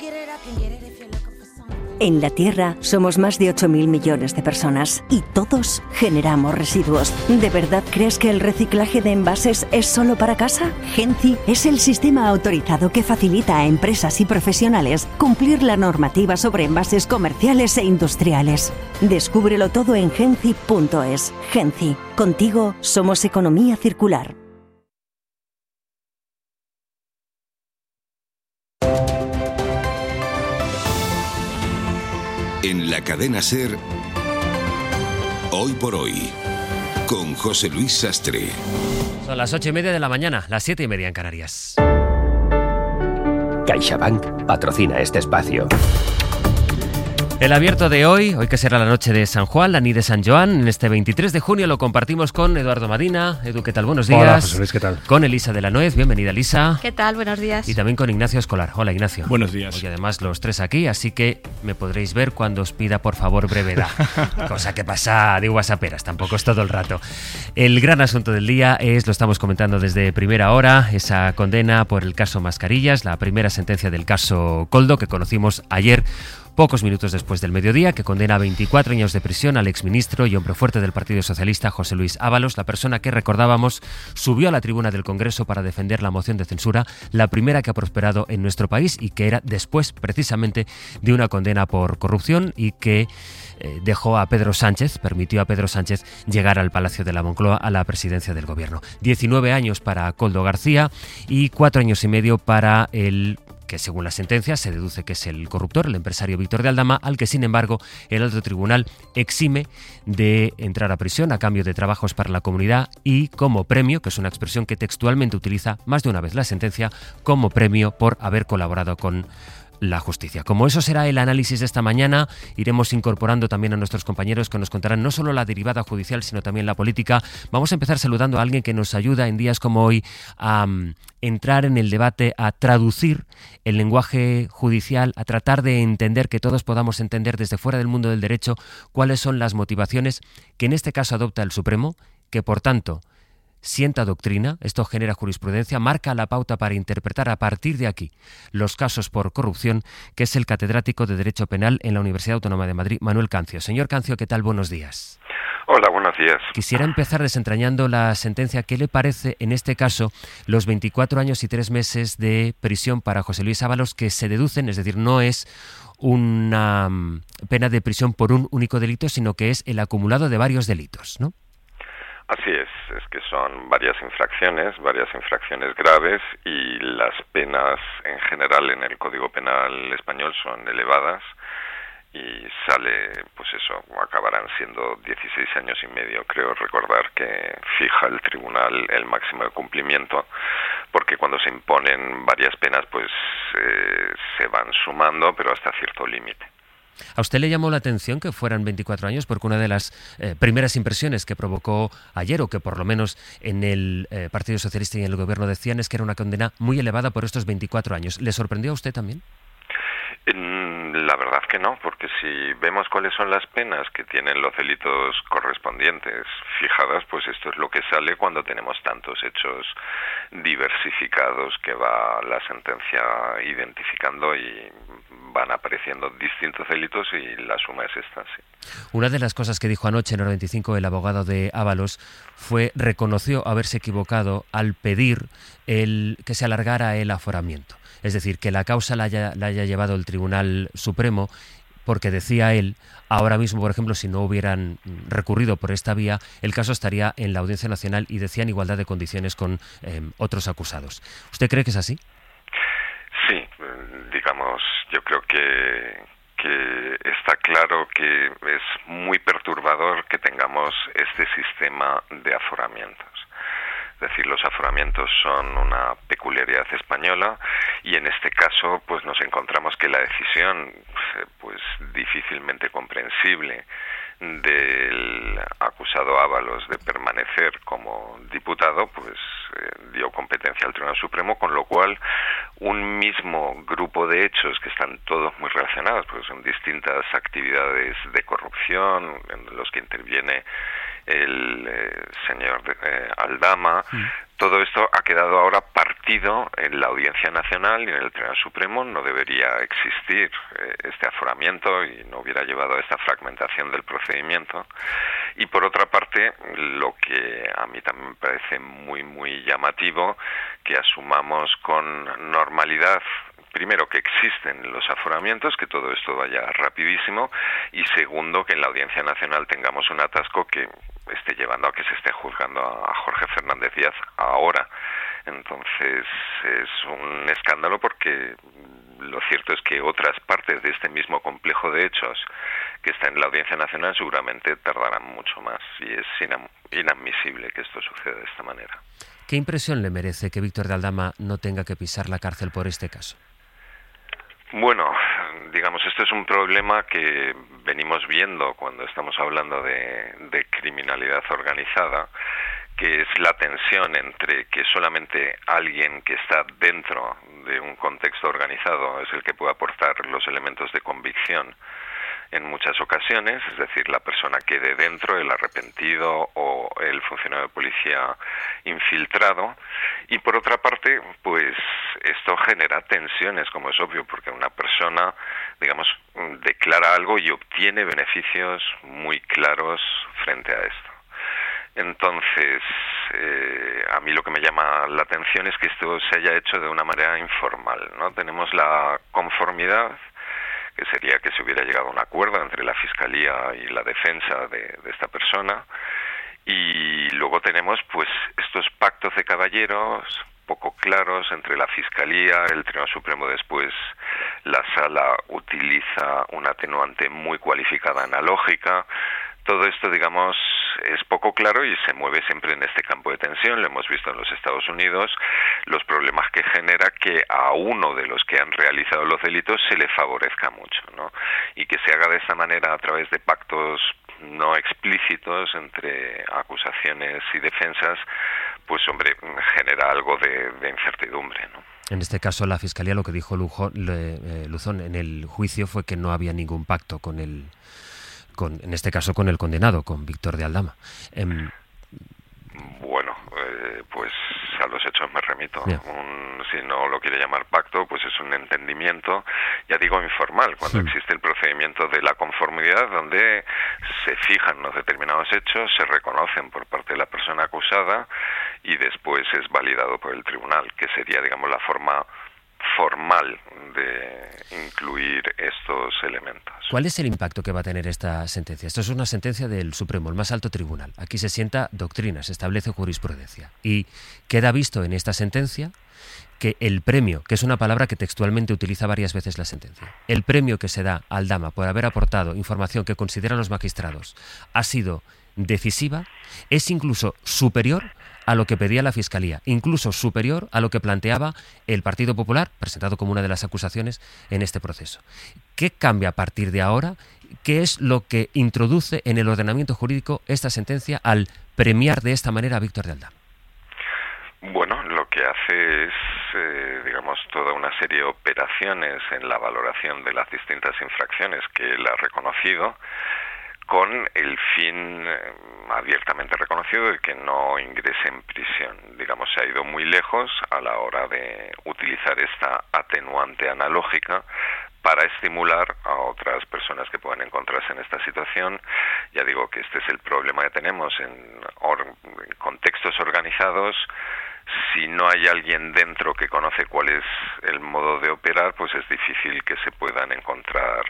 En la Tierra somos más de 8.000 millones de personas y todos generamos residuos. ¿De verdad crees que el reciclaje de envases es solo para casa? Genci es el sistema autorizado que facilita a empresas y profesionales cumplir la normativa sobre envases comerciales e industriales. Descúbrelo todo en genci.es. Genci, contigo somos economía circular. En la cadena SER, Hoy por Hoy, con José Luis Sastre. Son las 8:30 de la mañana, las 7:30 en Canarias. CaixaBank patrocina este espacio. El abierto de hoy que será la noche de San Juan, la nit de San Joan, en este 23 de junio lo compartimos con Eduardo Madina. Edu, ¿qué tal? Buenos días. Hola, José Luis, ¿qué tal? Con Elisa de la Nuez, bienvenida Elisa. ¿Qué tal? Buenos días. Y también con Ignacio Escolar. Hola, Ignacio. Buenos días. Hoy además los tres aquí, así que me podréis ver cuando os pida por favor brevedad. Cosa que pasa de whatsapperas, tampoco es todo el rato. El gran asunto del día es, lo estamos comentando desde primera hora, esa condena por el caso Mascarillas, la primera sentencia del caso Koldo que conocimos ayer, pocos minutos después del mediodía, que condena a 24 años de prisión al exministro y hombre fuerte del Partido Socialista, José Luis Ábalos, la persona que, recordábamos, subió a la tribuna del Congreso para defender la moción de censura, la primera que ha prosperado en nuestro país y que era después, precisamente, de una condena por corrupción y que permitió a Pedro Sánchez llegar al Palacio de la Moncloa, a la presidencia del gobierno. 19 años para Koldo García y 4 años y medio para el que según la sentencia se deduce que es el corruptor, el empresario Víctor de Aldama, al que sin embargo el alto tribunal exime de entrar a prisión a cambio de trabajos para la comunidad y como premio, que es una expresión que textualmente utiliza más de una vez la sentencia, como premio por haber colaborado con la justicia. Como eso será el análisis de esta mañana, iremos incorporando también a nuestros compañeros que nos contarán no solo la derivada judicial, sino también la política. Vamos a empezar saludando a alguien que nos ayuda en días como hoy a entrar en el debate, a traducir el lenguaje judicial, a tratar de entender, que todos podamos entender desde fuera del mundo del derecho cuáles son las motivaciones que en este caso adopta el Supremo, que por tanto sienta doctrina, esto genera jurisprudencia, marca la pauta para interpretar a partir de aquí los casos por corrupción, que es el catedrático de Derecho Penal en la Universidad Autónoma de Madrid, Manuel Cancio. Señor Cancio, ¿qué tal? Buenos días. Hola, buenos días. Quisiera empezar desentrañando la sentencia. ¿Qué le parece en este caso los 24 años y 3 meses de prisión para José Luis Ábalos que se deducen, es decir, no es una pena de prisión por un único delito, sino que es el acumulado de varios delitos, ¿no? Así es que son varias infracciones graves y las penas en general en el Código Penal español son elevadas y acabarán siendo 16 años y medio, creo recordar que fija el tribunal el máximo de cumplimiento, porque cuando se imponen varias penas se van sumando, pero hasta cierto límite. ¿A usted le llamó la atención que fueran 24 años? Porque una de las primeras impresiones que provocó ayer, o que por lo menos en el Partido Socialista y en el Gobierno decían, es que era una condena muy elevada por estos 24 años. ¿Le sorprendió a usted también? La verdad que no, porque si vemos cuáles son las penas que tienen los delitos correspondientes fijadas, pues esto es lo que sale cuando tenemos tantos hechos diversificados que va la sentencia identificando y van apareciendo distintos delitos y la suma es esta, sí. Una de las cosas que dijo anoche en Hora 25 el abogado de Ábalos reconoció haberse equivocado al pedir que se alargara el aforamiento. Es decir, que la causa la haya llevado el Tribunal Supremo, porque decía él, ahora mismo, por ejemplo, si no hubieran recurrido por esta vía, el caso estaría en la Audiencia Nacional y decía en igualdad de condiciones con otros acusados. ¿Usted cree que es así? Sí, yo creo que está claro que es muy perturbador que tengamos este sistema de aforamientos. Es decir, los aforamientos son una peculiaridad española y en este caso pues nos encontramos que la decisión difícilmente comprensible del acusado Ábalos de permanecer como diputado dio competencia al Tribunal Supremo, con lo cual un mismo grupo de hechos que están todos muy relacionados, porque son distintas actividades de corrupción en los que interviene el señor Aldama. Todo esto ha quedado ahora partido en la Audiencia Nacional y en el Tribunal Supremo. No debería existir este aforamiento y no hubiera llevado a esta fragmentación del procedimiento. Y por otra parte, lo que a mí también me parece muy, muy llamativo, que asumamos con normalidad, primero, que existen los aforamientos, que todo esto vaya rapidísimo, y segundo, que en la Audiencia Nacional tengamos un atasco que esté llevando a que se esté juzgando a Jorge Fernández Díaz ahora. Entonces es un escándalo, porque lo cierto es que otras partes de este mismo complejo de hechos que está en la Audiencia Nacional seguramente tardarán mucho más, y es inadmisible que esto suceda de esta manera. ¿Qué impresión le merece que Víctor de Aldama no tenga que pisar la cárcel por este caso? Bueno, digamos, esto es un problema que venimos viendo cuando estamos hablando de criminalidad organizada, que es la tensión entre que solamente alguien que está dentro de un contexto organizado es el que puede aportar los elementos de convicción en muchas ocasiones, es decir, la persona que de dentro, el arrepentido o el funcionario de policía infiltrado, y por otra parte, pues esto genera tensiones, como es obvio, porque una persona, digamos, declara algo y obtiene beneficios muy claros frente a esto. Entonces, a mí lo que me llama la atención es que esto se haya hecho de una manera informal, ¿no? Tenemos la conformidad, que sería que se hubiera llegado a un acuerdo entre la Fiscalía y la defensa de esta persona, y luego tenemos pues estos pactos de caballeros poco claros entre la Fiscalía, el Tribunal Supremo después, la Sala utiliza una atenuante muy cualificada analógica. Todo esto, digamos, es poco claro y se mueve siempre en este campo de tensión. Lo hemos visto en los Estados Unidos, los problemas que genera que a uno de los que han realizado los delitos se le favorezca mucho, ¿no? Y que se haga de esta manera a través de pactos no explícitos entre acusaciones y defensas, pues hombre, genera algo de incertidumbre, ¿no? En este caso, la Fiscalía lo que dijo Luzón en el juicio fue que no había ningún pacto en este caso con el condenado, con Víctor de Aldama. Bueno, pues a los hechos me remito. Si no lo quiere llamar pacto, pues es un entendimiento, ya digo, informal, cuando existe el procedimiento de la conformidad, donde se fijan los determinados hechos, se reconocen por parte de la persona acusada y después es validado por el tribunal, que sería, digamos, la forma formal de incluir estos elementos. ¿Cuál es el impacto que va a tener esta sentencia? Esto es una sentencia del Supremo, el más alto tribunal. Aquí se sienta doctrina, se establece jurisprudencia. Y queda visto en esta sentencia que el premio, que es una palabra que textualmente utiliza varias veces la sentencia, el premio que se da a Aldama por haber aportado información que consideran los magistrados ha sido decisiva, es incluso superior a lo que pedía la Fiscalía, incluso superior a lo que planteaba el Partido Popular, presentado como una de las acusaciones en este proceso. ¿Qué cambia a partir de ahora? ¿Qué es lo que introduce en el ordenamiento jurídico esta sentencia al premiar de esta manera a Víctor de Aldama? Bueno, lo que hace es, digamos, toda una serie de operaciones en la valoración de las distintas infracciones que él ha reconocido, con el fin abiertamente reconocido de que no ingrese en prisión. Digamos, se ha ido muy lejos a la hora de utilizar esta atenuante analógica para estimular a otras personas que puedan encontrarse en esta situación. Ya digo que este es el problema que tenemos en contextos organizados. Si no hay alguien dentro que conoce cuál es el modo de operar, pues es difícil que se puedan encontrar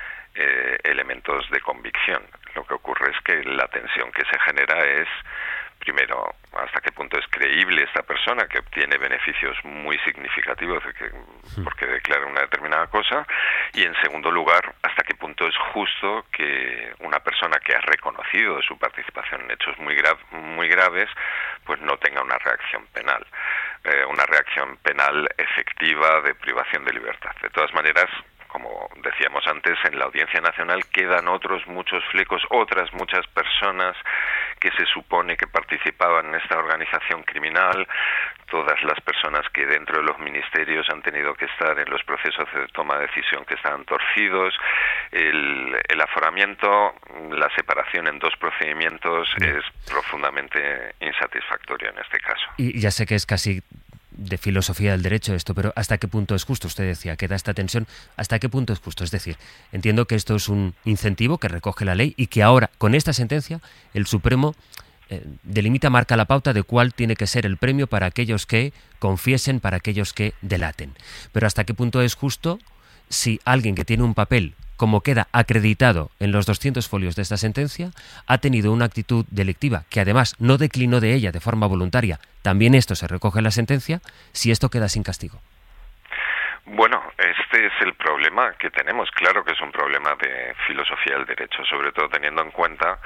elementos de convicción. Lo que ocurre es que la tensión que se genera es, primero, hasta qué punto es creíble esta persona que obtiene beneficios muy significativos porque declara una determinada cosa, y en segundo lugar, hasta qué punto es justo que una persona que ha reconocido su participación en hechos muy graves, pues no tenga una reacción penal efectiva de privación de libertad. De todas maneras, como decíamos antes, en la Audiencia Nacional quedan otros muchos flecos, otras muchas personas que se supone que participaban en esta organización criminal, todas las personas que dentro de los ministerios han tenido que estar en los procesos de toma de decisión que estaban torcidos, el aforamiento, la separación en dos procedimientos es profundamente insatisfactorio en este caso. Y ya sé que es casi de filosofía del derecho esto, pero ¿hasta qué punto es justo? Usted decía que da esta tensión. ¿Hasta qué punto es justo? Es decir, entiendo que esto es un incentivo que recoge la ley y que ahora, con esta sentencia, el Supremo delimita, marca la pauta de cuál tiene que ser el premio para aquellos que confiesen, para aquellos que delaten. Pero ¿hasta qué punto es justo si alguien que tiene un papel, como queda acreditado en los 200 folios de esta sentencia, ha tenido una actitud delictiva que además no declinó de ella de forma voluntaria? También esto se recoge en la sentencia, si esto queda sin castigo. Bueno, este es el problema que tenemos. Claro que es un problema de filosofía del derecho, sobre todo teniendo en cuenta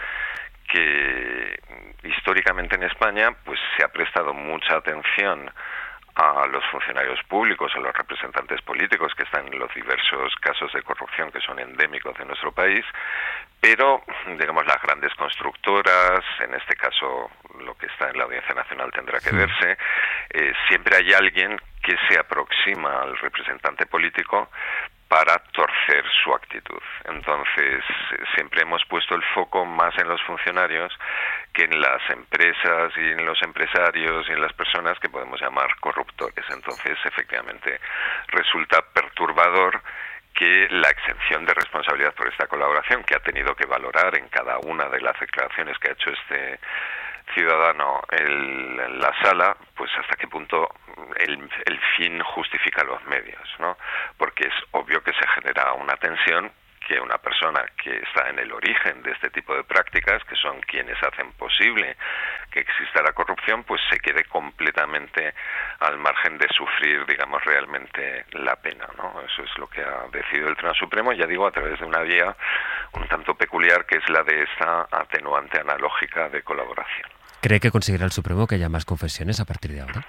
que históricamente en España pues se ha prestado mucha atención a los funcionarios públicos, a los representantes políticos que están en los diversos casos de corrupción que son endémicos de nuestro país, pero, digamos, las grandes constructoras, en este caso lo que está en la Audiencia Nacional tendrá que verse, siempre hay alguien que se aproxima al representante político para torcer su actitud. Entonces, siempre hemos puesto el foco más en los funcionarios que en las empresas y en los empresarios y en las personas que podemos llamar corruptores. Entonces, efectivamente, resulta perturbador que la exención de responsabilidad por esta colaboración, que ha tenido que valorar en cada una de las declaraciones que ha hecho este ciudadano en la sala, pues hasta qué punto el fin justifica los medios, ¿no? Porque es obvio que se genera una tensión, que una persona que está en el origen de este tipo de prácticas, que son quienes hacen posible que exista la corrupción, pues se quede completamente al margen de sufrir, digamos, realmente la pena, ¿no? Eso es lo que ha decidido el Tribunal Supremo, ya digo, a través de una vía un tanto peculiar, que es la de esta atenuante analógica de colaboración. ¿Cree que conseguirá el Supremo que haya más confesiones a partir de ahora?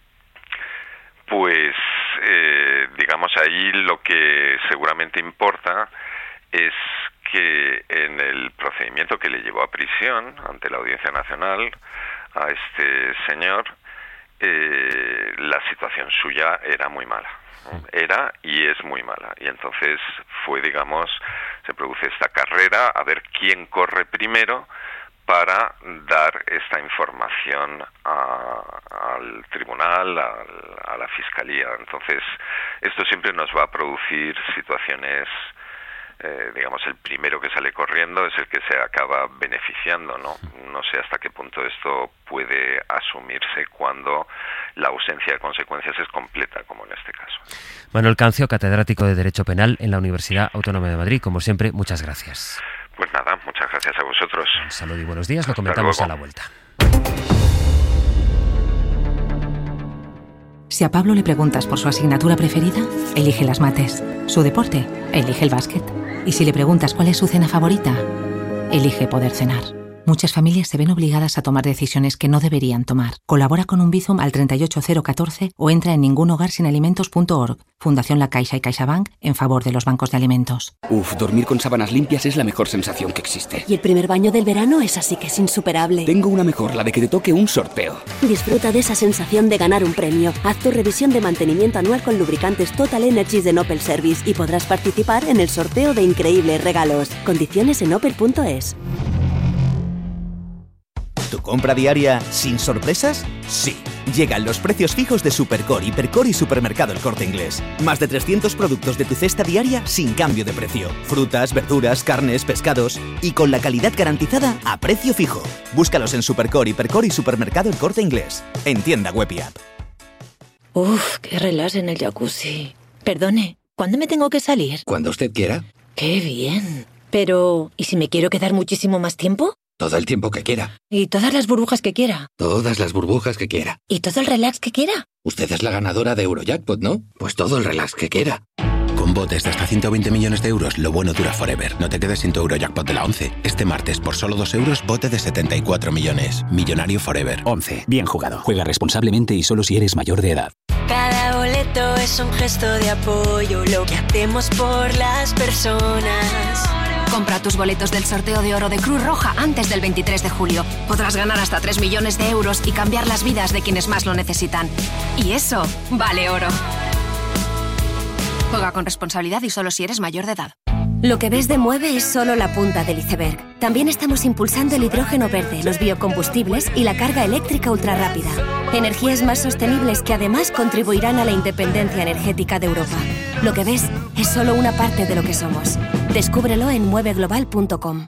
Pues, digamos, ahí lo que seguramente importa es que en el procedimiento que le llevó a prisión ante la Audiencia Nacional a este señor, la situación suya era muy mala. Era y es muy mala. Y entonces fue, digamos, se produce esta carrera a ver quién corre primero para dar esta información al tribunal, a la fiscalía. Entonces, esto siempre nos va a producir situaciones, digamos, el primero que sale corriendo es el que se acaba beneficiando, ¿no? No sé hasta qué punto esto puede asumirse cuando la ausencia de consecuencias es completa, como en este caso. Manuel Cancio, catedrático de Derecho Penal en la Universidad Autónoma de Madrid. Como siempre, muchas gracias. Pues nada, muchas gracias a vosotros. Un saludo y buenos días, lo comentamos a la vuelta. Si a Pablo le preguntas por su asignatura preferida, elige las mates. Su deporte, elige el básquet. Y si le preguntas cuál es su cena favorita, elige poder cenar. Muchas familias se ven obligadas a tomar decisiones que no deberían tomar. Colabora con un Bizum al 38014 o entra en ningunhogarsinalimentos.org. Fundación La Caixa y CaixaBank en favor de los bancos de alimentos. Dormir con sábanas limpias es la mejor sensación que existe. Y el primer baño del verano es así que es insuperable. Tengo una mejor, la de que te toque un sorteo. Disfruta de esa sensación de ganar un premio. Haz tu revisión de mantenimiento anual con lubricantes Total Energies de Opel Service y podrás participar en el sorteo de increíbles regalos. Condiciones en opel.es. ¿Tu compra diaria sin sorpresas? Sí. Llegan los precios fijos de Supercore, Hipercore y Supermercado El Corte Inglés. Más de 300 productos de tu cesta diaria sin cambio de precio. Frutas, verduras, carnes, pescados y con la calidad garantizada a precio fijo. Búscalos en Supercore, Hipercore y Supermercado El Corte Inglés. En tienda web y app. Uf, qué relax en el jacuzzi. Perdone, ¿cuándo me tengo que salir? Cuando usted quiera. ¡Qué bien! Pero, ¿y si me quiero quedar muchísimo más tiempo? Todo el tiempo que quiera. ¿Y todas las burbujas que quiera? Todas las burbujas que quiera. ¿Y todo el relax que quiera? Usted es la ganadora de Eurojackpot, ¿no? Pues todo el relax que quiera. Con botes de hasta 120 millones de euros, lo bueno dura forever. No te quedes sin tu Eurojackpot de la 11. Este martes, por solo 2 euros, bote de 74 millones. Millonario forever. 11. Bien jugado. Juega responsablemente y solo si eres mayor de edad. Cada boleto es un gesto de apoyo, lo que hacemos por las personas. Compra tus boletos del sorteo de oro de Cruz Roja antes del 23 de julio. Podrás ganar hasta 3 millones de euros y cambiar las vidas de quienes más lo necesitan. Y eso vale oro. Juega con responsabilidad y solo si eres mayor de edad. Lo que ves de Mueve es solo la punta del iceberg. También estamos impulsando el hidrógeno verde, los biocombustibles y la carga eléctrica ultrarrápida. Energías más sostenibles que además contribuirán a la independencia energética de Europa. Lo que ves es solo una parte de lo que somos. Descúbrelo en mueveglobal.com.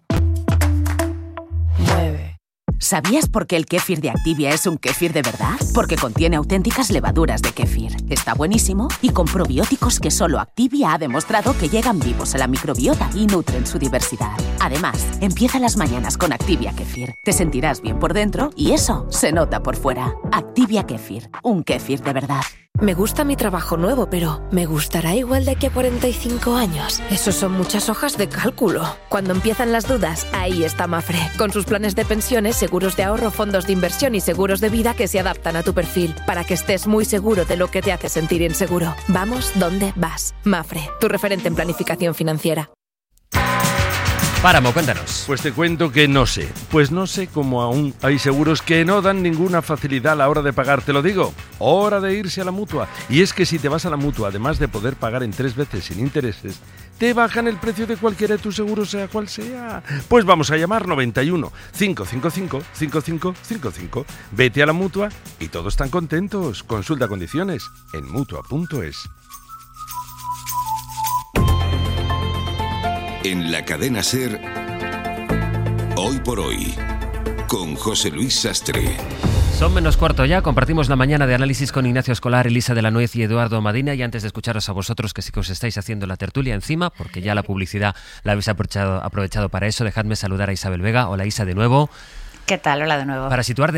¿Sabías por qué el kéfir de Activia es un kéfir de verdad? Porque contiene auténticas levaduras de kéfir. Está buenísimo y con probióticos que solo Activia ha demostrado que llegan vivos a la microbiota y nutren su diversidad. Además, empieza las mañanas con Activia Kéfir. Te sentirás bien por dentro y eso se nota por fuera. Activia Kéfir, un kéfir de verdad. Me gusta mi trabajo nuevo, pero ¿me gustará igual de aquí a 45 años? Eso son muchas hojas de cálculo. Cuando empiezan las dudas, ahí está Mapfre, con sus planes de pensiones, seguros de ahorro, fondos de inversión y seguros de vida que se adaptan a tu perfil, para que estés muy seguro de lo que te hace sentir inseguro. Vamos donde vas. Mapfre, tu referente en planificación financiera. Páramo, cuéntanos. Pues te cuento que no sé. Pues no sé cómo aún hay seguros que no dan ninguna facilidad a la hora de pagar. Te lo digo, hora de irse a la Mutua. Y es que si te vas a la Mutua, además de poder pagar en 3 veces sin intereses, te bajan el precio de cualquiera de tus seguros, sea cual sea. Pues vamos a llamar 91 555 5555. Vete a la Mutua y todos están contentos. Consulta condiciones en Mutua.es. En la cadena SER, Hoy por Hoy, con José Luis Sastre. Son menos cuarto ya, compartimos la mañana de análisis con Ignacio Escolar, Elisa de la Nuez y Eduardo Madina. Y antes de escucharos a vosotros, que sí que os estáis haciendo la tertulia encima, porque ya la publicidad la habéis aprovechado para eso, dejadme saludar a Isabel Vega. Hola Isa, de nuevo. ¿Qué tal? Hola de nuevo. Para situar